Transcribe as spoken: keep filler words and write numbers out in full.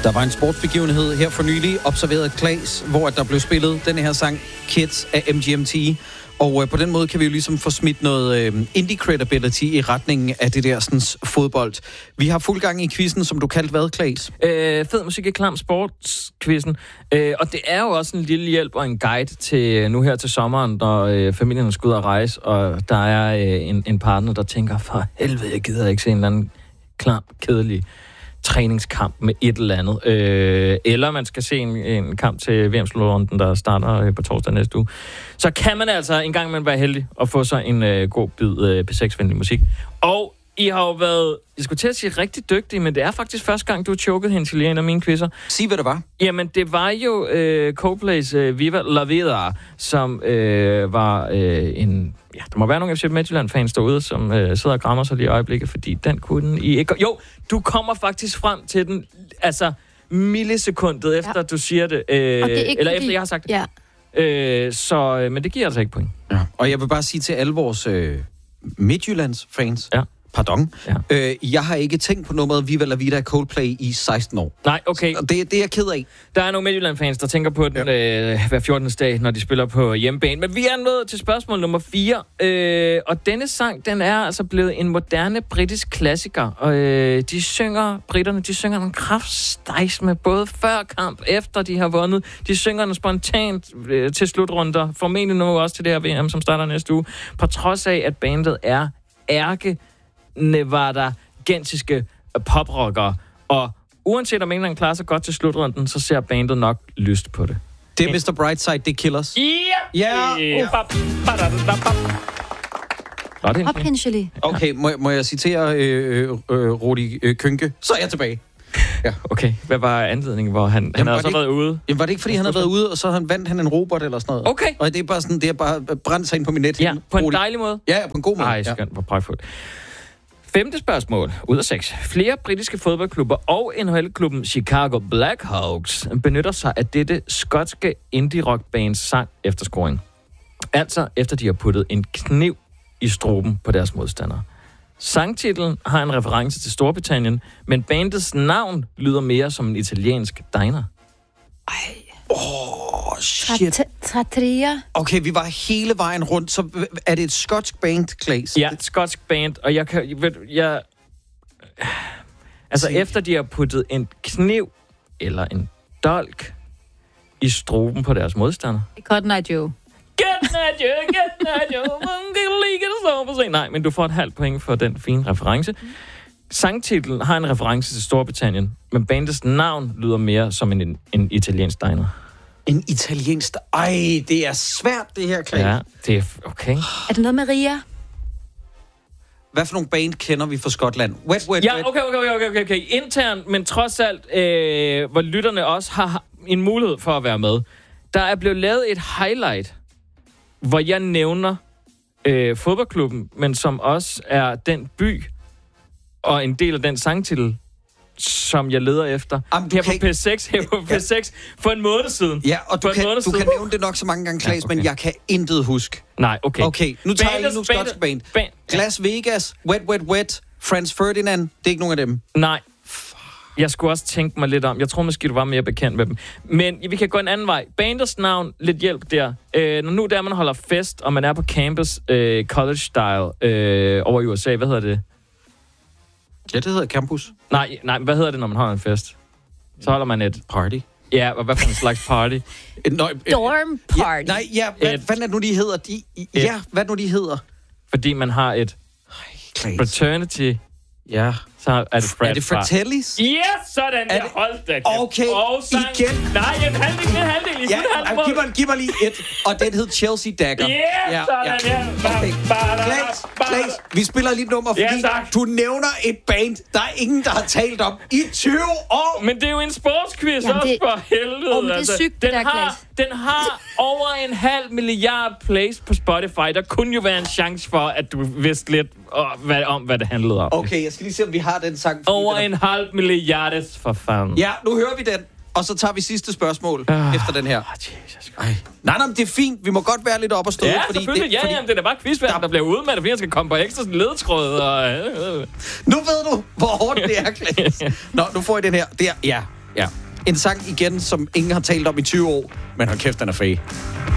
Der var en sportsbegivenhed her for nylig, observeret Klaas, hvor der blev spillet den her sang Kids af M G M T. Og øh, på den måde kan vi jo ligesom få smidt noget øh, indie credibility i retningen af det der sådan, fodbold. Vi har fuld gang i quizzen, som du kaldte hvad, Klaas? Øh, fed musik i klam sportsquizzen. Øh, og det er jo også en lille hjælp og en guide til nu her til sommeren, når øh, familien skal ud og rejse, og der er øh, en, en partner, der tænker, for helvede, jeg gider ikke se en eller anden klam, kedelig træningskamp med et eller andet. Øh, eller man skal se en, en kamp til V M-slutrunden, der starter øh, på torsdag næste uge. Så kan man altså en gang man være heldig at få sig en øh, god bid øh, P seks-venlig musik. Og I har jo været, jeg skulle til at sige rigtig dygtige, men det er faktisk første gang, du har choket hende til en af mine quizzer. Sig, hvad det var. Jamen, det var jo øh, Coldplay's øh, Viva La Vida, som øh, var øh, en... Ja, der må være nogle F C Midtjylland-fans derude, som øh, sidder og grammer sig lige i øjeblikket, fordi den kunne I ikke... Jo, du kommer faktisk frem til den, altså millisekundet efter, ja. Du siger det. Øh, det eller fordi... efter, jeg har sagt det. Ja. Øh, så, men det giver altså ikke point. Ja. Og jeg vil bare sige til alle vores øh, Midtjyllands-fans... Ja. Pardon. Ja. Øh, jeg har ikke tænkt på nummeret Viva La Vida Coldplay i seksten år. Nej, okay. Det, det er jeg ked af. Der er nogle Midtjylland-fans, der tænker på den ja. øh, hver fjortende dag, når de spiller på hjemmebane. Men vi er nået til spørgsmål nummer fire. Øh, og denne sang, den er altså blevet en moderne britisk klassiker. Og øh, de synger, britterne, de synger nogle kraftstejs med både før kamp, efter de har vundet. De synger den spontant øh, til slutrunder. Formentlig nu også til det her V M, som starter næste uge. På trods af, at bandet er ærke Nevada-gensiske poprockere. Og uanset om England klarer sig godt til slutrunden, så ser bandet nok lyst på det. Det er mister Brightside, det er Killers. Ja! Ja! Potentially. Okay, må, må jeg citere øh, øh, Rudi øh, Kynke? Så er jeg tilbage. Ja. Okay, hvad var anledningen, hvor han, jamen, han havde så ikke, været ude? Jamen, var det ikke, fordi han havde været ude, og så han vandt han en robot eller sådan noget? Okay. Og det er bare sådan, det er bare brændt sig ind på min net. Ja, på en dejlig måde. Ja, ja, på en god måde. Ej, skønt, hvor prøvfuldt. Femte spørgsmål ud af seks. Flere britiske fodboldklubber og N H L-klubben Chicago Blackhawks benytter sig af dette skotske indie-rock-bands sang efter scoring. Altså efter de har puttet en kniv i struben på deres modstandere. Sangtitlen har en reference til Storbritannien, men bandets navn lyder mere som en italiensk diner. Ej. Åh, oh, shit. Trattoria. Okay, vi var hele vejen rundt, så er det et skotsk band, Klaas? Ja, et skotsk band, og jeg kan... Ved, jeg, altså, Se. efter de har puttet en kniv eller en dolk i struben på deres modstander. Cotton Eye Joe. Get at you, get at you. Nej, men du får et halvt point for den fine reference. Sangtitlen har en reference til Storbritannien, men bandets navn lyder mere som en, en italiensk diner. En italiensk... Ej, det er svært, det her, Klaas. Ja, det er... Okay. Er det noget med Ria? Hvad for nogle band kender vi fra Skotland? Wet, wet, ja, wet. okay, okay, okay, okay, okay. Internt, men trods alt, øh, hvor lytterne også har en mulighed for at være med. Der er blevet lavet et highlight, hvor jeg nævner øh, fodboldklubben, men som også er den by og en del af den sangtitel, som jeg leder efter. Jamen, her på P seks, her på P seks, for en måned siden. Ja, og du, kan, du kan nævne det nok så mange gange, Klaas, ja, okay. Men jeg kan intet huske. Nej, okay. Okay, nu tager jeg lige nogle skotske band. band. Las Vegas, Wet, Wet, Wet, Franz Ferdinand, det er ikke nogen af dem. Nej. Jeg skulle også tænke mig lidt om. Jeg tror måske, du var mere bekendt med dem. Men vi kan gå en anden vej. Bandets navn, lidt hjælp der. Øh, når nu der man holder fest, og man er på campus, øh, college style, øh, over i U S A, hvad hedder det? Ja, det hedder campus. Nej, nej, hvad hedder det, når man holder en fest? Så holder man et... Party. Ja, og hvad for en slags party? Et, nøj, et, Dorm party. Ja, nej, ja, hvad fanden er det nu, de hedder? De, ja, hvad nu, de hedder? Fordi man har et... Ej, fraternity... Ja. Så er det frat. Er det fratellis? Ja, yes, sådan der. Hold da. Okay, og sang... igen. Nej, en halvdel, en halvdel. Ja, ja giv, mig, giv mig lige et. Og den hed Chelsea Dagger. Yeah, ja, sådan ja. Okay. Klaas, Klaas, vi spiller lige et nummer, fordi ja, du nævner et band, der er ingen, der har talt om i tyve år. Men det er jo en sportsquiz også, det... for helvede. Oh, det er sygt, den, der, har, den har over en halv milliard plays på Spotify. Der kunne jo være en chance for, at du vidste lidt om, hvad, om, hvad det handlede om. Okay, jeg skal lige se, om vi har den sang. Over en halv milliardes, for fanden. Ja, nu hører vi den. Og så tager vi sidste spørgsmål uh, efter den her. Oh, Jesus Ej. Nej, nej, det er fint. Vi må godt være lidt op og stå. Ja, fordi selvfølgelig. Det, ja, fordi jamen, det er da bare quizværden, der, der bliver ude med det, fordi han skal komme på ekstra ledetråd. Og... Nu ved du, hvor hårdt det er, Klaas. Nå, nu får I den her. Det er, ja, Ja. En sang igen, som ingen har talt om i tyve år, men hold kæft, den er fed.